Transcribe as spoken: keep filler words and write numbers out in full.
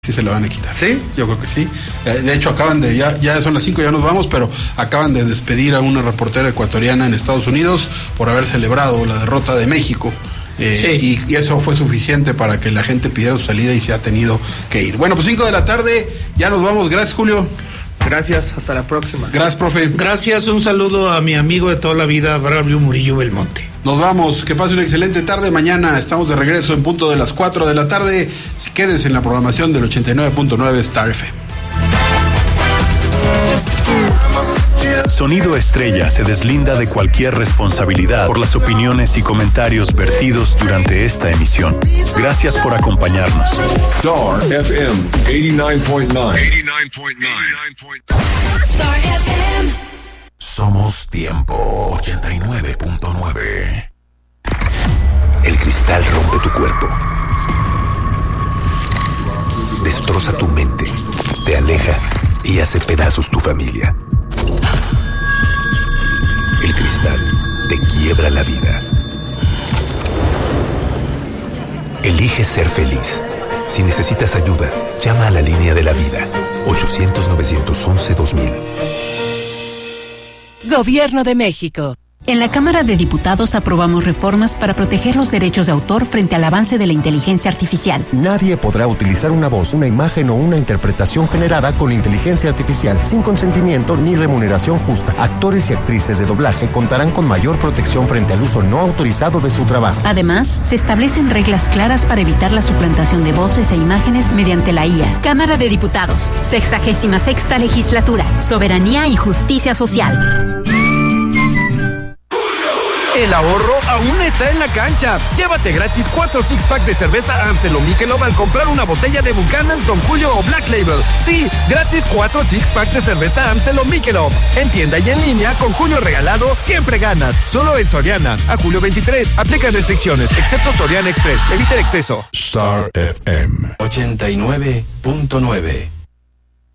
Sí se le van a quitar. ¿Sí? Yo creo que sí. De hecho, acaban de, ya, ya son las cinco, ya nos vamos, pero acaban de despedir a una reportera ecuatoriana en Estados Unidos por haber celebrado la derrota de México. Eh, sí. y, y eso fue suficiente para que la gente pidiera su salida y se ha tenido que ir. Bueno, pues cinco de la tarde, ya nos vamos. Gracias, Julio. Gracias, hasta la próxima. Gracias, profe. Gracias, un saludo a mi amigo de toda la vida, Braulio Murillo Belmonte. Nos vamos, que pase una excelente tarde. Mañana estamos de regreso en punto de las cuatro de la tarde. Quédense en la programación del ochenta y nueve punto nueve Star F M. Sonido Estrella se deslinda de cualquier responsabilidad por las opiniones y comentarios vertidos durante esta emisión. Gracias por acompañarnos. Star F M ochenta y nueve punto nueve. Star F M. Somos Tiempo ochenta y nueve punto nueve. El cristal rompe tu cuerpo, destroza tu mente, te aleja y hace pedazos tu familia. El cristal te quiebra la vida. Elige ser feliz. Si necesitas ayuda, llama a la línea de la vida. ochocientos, novecientos once, dos mil. Gobierno de México. En la Cámara de Diputados aprobamos reformas para proteger los derechos de autor frente al avance de la inteligencia artificial. Nadie podrá utilizar una voz, una imagen o una interpretación generada con inteligencia artificial sin consentimiento ni remuneración justa. Actores y actrices de doblaje contarán con mayor protección frente al uso no autorizado de su trabajo. Además, se establecen reglas claras para evitar la suplantación de voces e imágenes mediante la I A. Cámara de Diputados, sexagésima sexta legislatura, soberanía y justicia social. El ahorro aún está en la cancha. Llévate gratis cuatro six pack de cerveza Amstel o Michelob al comprar una botella de Buchanan's, Don Julio o Black Label. Sí, gratis cuatro six pack de cerveza Amstel o Michelob. En tienda y en línea, con Julio regalado, siempre ganas. Solo en Soriana. A julio veintitrés. Aplican restricciones, excepto Soriana Express. Evita el exceso. Star F M ochenta y nueve punto nueve.